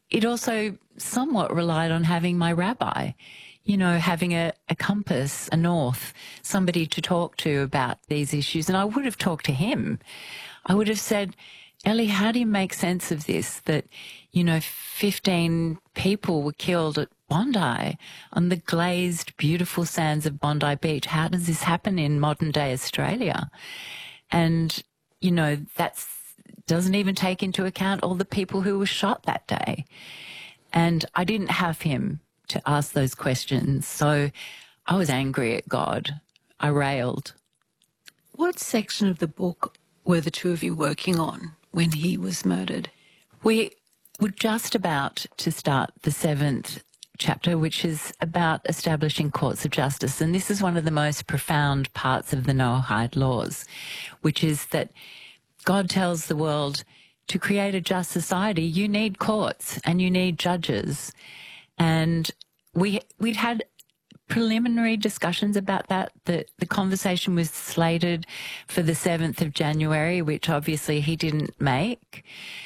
it also somewhat relied on having my rabbi, having a compass, a north, somebody to talk to about these issues. And I would have talked to him. I would have said, Ellie, how do you make sense of this? That, 15 people were killed at Bondi on the glazed, beautiful sands of Bondi Beach. How does this happen in modern day Australia? And, that doesn't even take into account all the people who were shot that day. And I didn't have him to ask those questions. So I was angry at God. I railed. What section of the book were the two of you working on when he was murdered? We were just about to start the 7th chapter, which is about establishing courts of justice. And this is one of the most profound parts of the Noahide laws, which is that God tells the world to create a just society, you need courts and you need judges. And we'd had preliminary discussions about that. The conversation was slated for the 7th of January, which obviously he didn't make.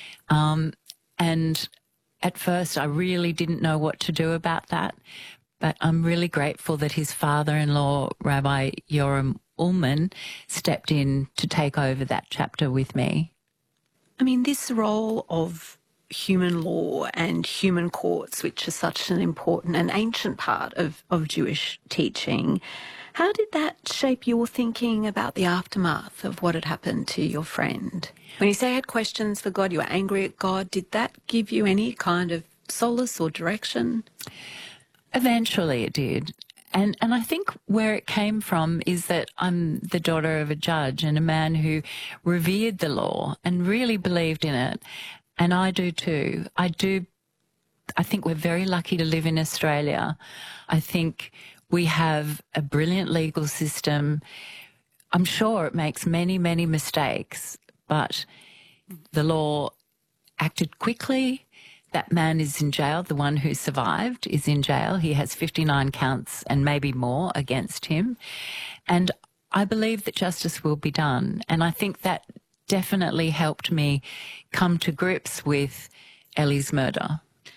And at first I really didn't know what to do about that. But I'm really grateful that his father-in-law, Rabbi Yoram Ullman, stepped in to take over that chapter with me. I mean, this role of human law and human courts, which is such an important and ancient part of Jewish teaching, how did that shape your thinking about the aftermath of what had happened to your friend? When you say you had questions for God, you were angry at God, did that give you any kind of solace or direction? Eventually it did. And I think where it came from is that I'm the daughter of a judge and a man who revered the law and really believed in it. And I do too. I think we're very lucky to live in Australia. I think we have a brilliant legal system. I'm sure it makes many, many mistakes, but the law acted quickly. That man is in jail. The one who survived is in jail. He has 59 counts and maybe more against him. And I believe that justice will be done. And I think that definitely helped me come to grips with Ellie's murder.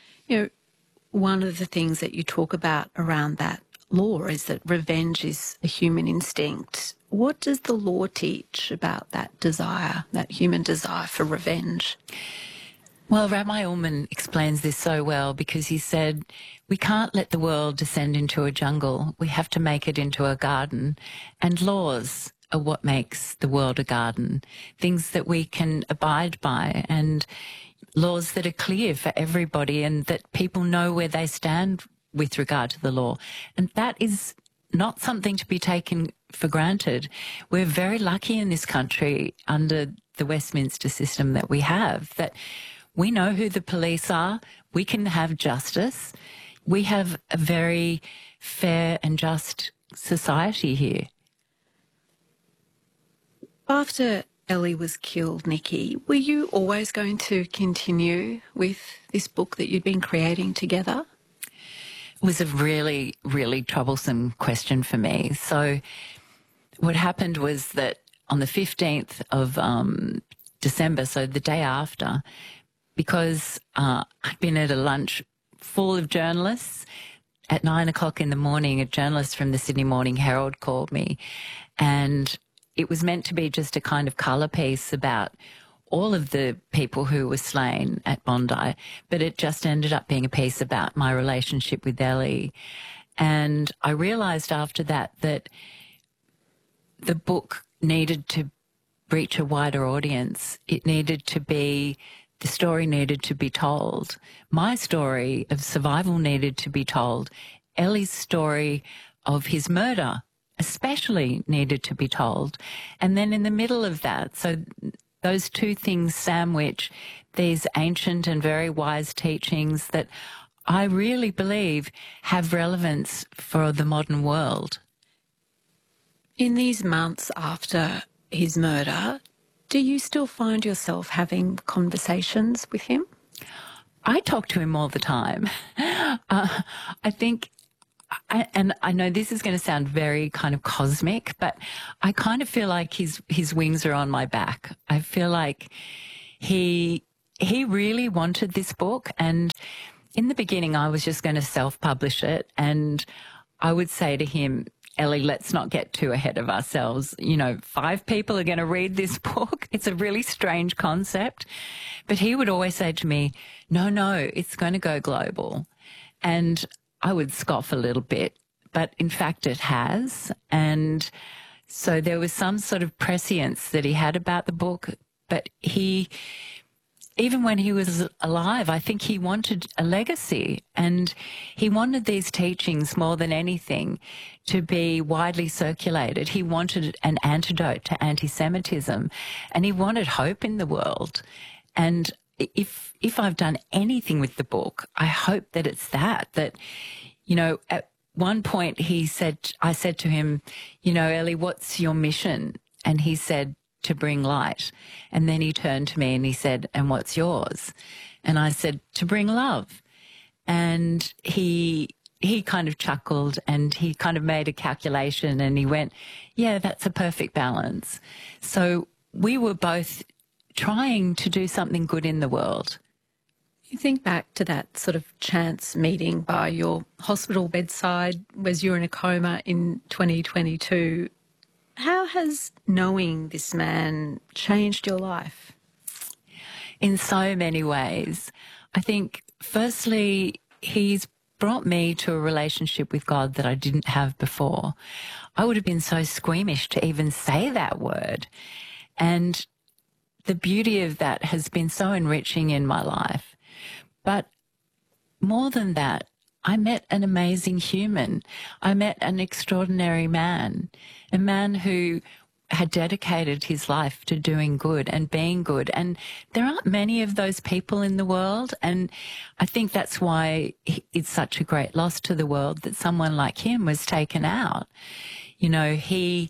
One of the things that you talk about around that law is that revenge is a human instinct. What does the law teach about that desire, that human desire for revenge? Well, Rabbi Ullman explains this so well because he said, we can't let the world descend into a jungle. We have to make it into a garden. And laws are what makes the world a garden, things that we can abide by and laws that are clear for everybody and that people know where they stand with regard to the law. And that is not something to be taken for granted. We're very lucky in this country under the Westminster system that we have, that we know who the police are. We can have justice. We have a very fair and just society here. After Ellie was killed, Nikki, were you always going to continue with this book that you'd been creating together? It was a really, really troublesome question for me. So what happened was that on the 15th of December, so the day after, because I'd been at a lunch full of journalists, at 9 o'clock in the morning, a journalist from the Sydney Morning Herald called me, and it was meant to be just a kind of colour piece about all of the people who were slain at Bondi, but it just ended up being a piece about my relationship with Ellie. And I realised after that that the book needed to reach a wider audience. It needed to be, the story needed to be told. My story of survival needed to be told. Ellie's story of his murder especially needed to be told. And then in the middle of that, so those two things sandwich these ancient and very wise teachings that I really believe have relevance for the modern world. In these months after his murder, do you still find yourself having conversations with him? I talk to him all the time. I think, and I know this is going to sound very kind of cosmic, but I kind of feel like his wings are on my back. I feel like he he really wanted this book, and in the beginning I was just going to self-publish it, and I would say to him, Ellie, let's not get too ahead of ourselves. 5 people are going to read this book. It's a really strange concept. But he would always say to me, no, it's going to go global. And I would scoff a little bit, but in fact it has. And so there was some sort of prescience that he had about the book, but even when he was alive, I think he wanted a legacy, and he wanted these teachings more than anything to be widely circulated. He wanted an antidote to anti-Semitism, and he wanted hope in the world. And if I've done anything with the book, I hope that it's that, at one point I said to him, Ellie, what's your mission? And he said, to bring light. And then he turned to me and he said, and what's yours? And I said, to bring love. And he kind of chuckled, and he kind of made a calculation, and he went, yeah, that's a perfect balance. So we were both trying to do something good in the world. You think back to that sort of chance meeting by your hospital bedside as you were in a coma in 2022. How has knowing this man changed your life? In so many ways. I think, firstly, he's brought me to a relationship with God that I didn't have before. I would have been so squeamish to even say that word. And the beauty of that has been so enriching in my life. But more than that, I met an amazing human. I met an extraordinary man, a man who had dedicated his life to doing good and being good. And there aren't many of those people in the world. And I think that's why it's such a great loss to the world that someone like him was taken out. He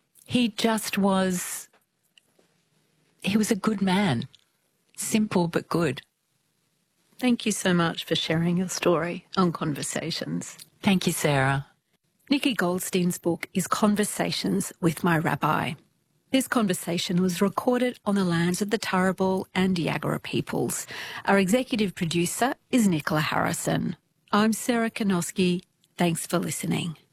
was a good man, simple but good. Thank you so much for sharing your story on Conversations. Thank you, Sarah. Nikki Goldstein's book is Conversations with My Rabbi. This conversation was recorded on the lands of the Turrbal and Yagara peoples. Our executive producer is Nicola Harrison. I'm Sarah Kanoski. Thanks for listening.